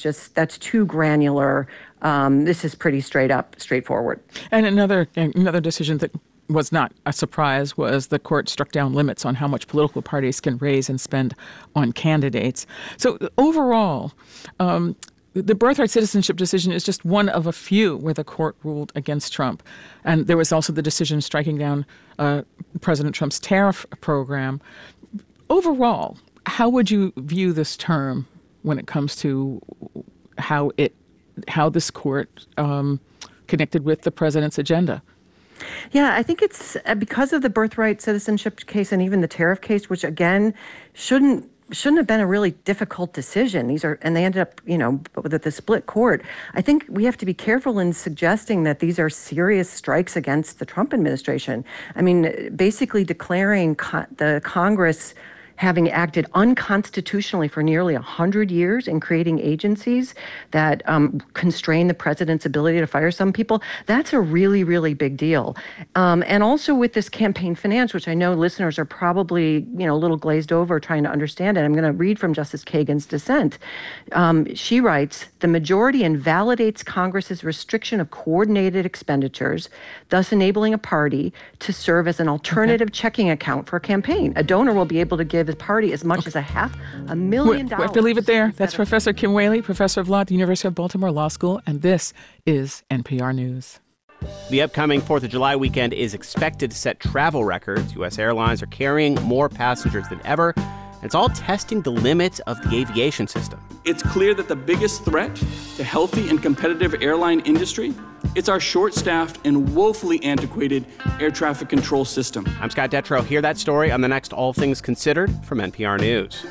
that's too granular. This is pretty straightforward. And another decision that was not a surprise was the court struck down limits on how much political parties can raise and spend on candidates. So overall, the birthright citizenship decision is just one of a few where the court ruled against Trump. And there was also the decision striking down President Trump's tariff program. Overall, how would you view this term when it comes to how this court connected with the president's agenda? Yeah, I think it's because of the birthright citizenship case and even the tariff case, which again shouldn't have been a really difficult decision. And they ended up, with the split court. I think we have to be careful in suggesting that these are serious strikes against the Trump administration. I mean, basically declaring the Congress having acted unconstitutionally for nearly 100 years in creating agencies that constrain the president's ability to fire some people, that's a really, really big deal. And also with this campaign finance, which I know listeners are probably, a little glazed over trying to understand it. I'm going to read from Justice Kagan's dissent. She writes, the majority invalidates Congress's restriction of coordinated expenditures, thus enabling a party to serve as an alternative checking account for a campaign. A donor will be able to give his party as much as $500,000. We have to leave it there. That's Professor Kim Whaley, professor of law at the University of Baltimore Law School, and this is NPR News. The upcoming 4th of July weekend is expected to set travel records. U.S. airlines are carrying more passengers than ever. It's all testing the limits of the aviation system. It's clear that the biggest threat to healthy and competitive airline industry, it's our short-staffed and woefully antiquated air traffic control system. I'm Scott Detrow. Hear that story on the next All Things Considered from NPR News.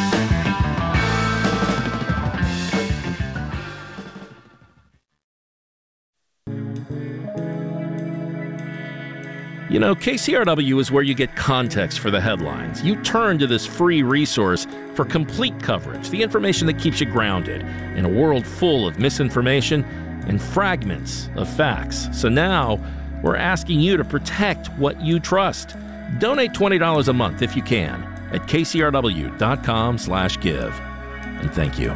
KCRW is where you get context for the headlines. You turn to this free resource for complete coverage, the information that keeps you grounded in a world full of misinformation and fragments of facts. So now we're asking you to protect what you trust. Donate $20 a month if you can at kcrw.com/give. And thank you.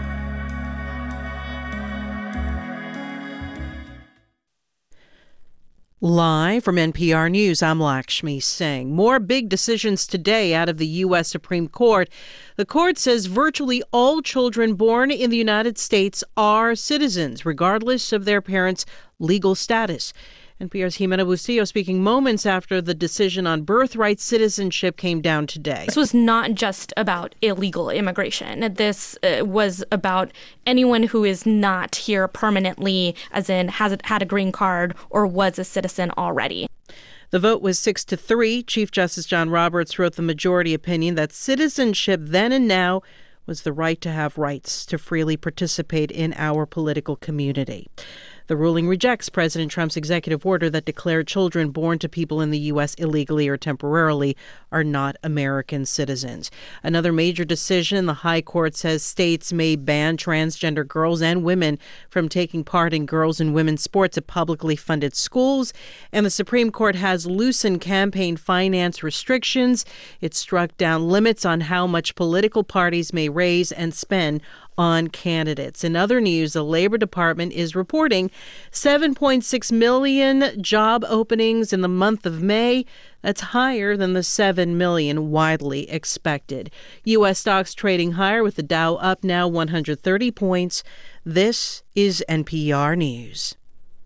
Live from NPR News, I'm Lakshmi Singh. More big decisions today out of the U.S. Supreme Court. The court says virtually all children born in the United States are citizens, regardless of their parents' legal status. NPR's Jimena Bustillo speaking moments after the decision on birthright citizenship came down today. This was not just about illegal immigration. This was about anyone who is not here permanently, as in has had a green card or was a citizen already. The vote was 6-3. Chief Justice John Roberts wrote the majority opinion that citizenship then and now was the right to have rights to freely participate in our political community. The ruling rejects President Trump's executive order that declared children born to people in the U.S. illegally or temporarily are not American citizens. Another major decision, the High Court says states may ban transgender girls and women from taking part in girls' and women's sports at publicly funded schools. And the Supreme Court has loosened campaign finance restrictions. It struck down limits on how much political parties may raise and spend on candidates. In other news, the Labor Department is reporting 7.6 million job openings in the month of May. That's higher than the 7 million widely expected. U.S. stocks trading higher with the Dow up now 130 points. This is NPR News.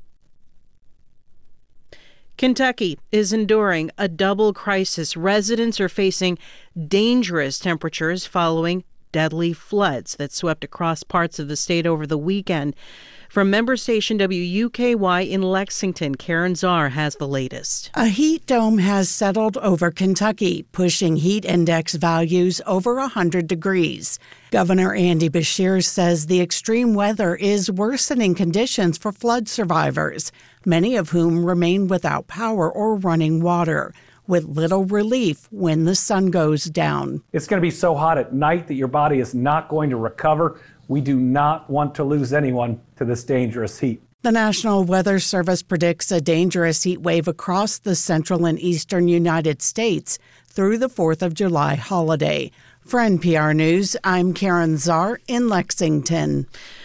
Kentucky is enduring a double crisis. Residents are facing dangerous temperatures following deadly floods that swept across parts of the state over the weekend. From member station WUKY in Lexington, Karen Czar has the latest. A heat dome has settled over Kentucky, pushing heat index values over 100 degrees. Governor Andy Beshear says the extreme weather is worsening conditions for flood survivors, many of whom remain without power or running water, with little relief when the sun goes down. It's going to be so hot at night that your body is not going to recover. We do not want to lose anyone to this dangerous heat. The National Weather Service predicts a dangerous heat wave across the central and eastern United States through the 4th of July holiday. For NPR News, I'm Karen Czar in Lexington.